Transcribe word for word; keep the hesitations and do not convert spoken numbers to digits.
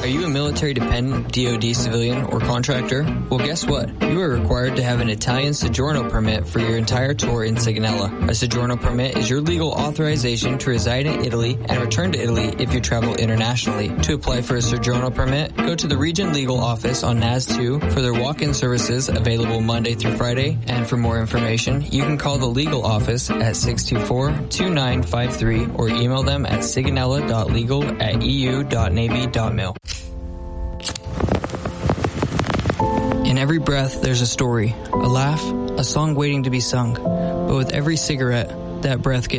Are you a military dependent, D O D civilian, or contractor? Well, guess what? You are required to have an Italian Soggiorno permit for your entire tour in Sigonella. A Soggiorno permit is your legal authorization to reside in Italy and return to Italy if you travel internationally. To apply for a Soggiorno permit, go to the Region Legal Office on N A S two for their walk-in services available Monday through Friday. And for more information, you can call the legal office at six two four, two nine five three or email them at sigonella dot legal at e u dot navy dot mil. In every breath, there's a story, a laugh, a song waiting to be sung. But with every cigarette, that breath gets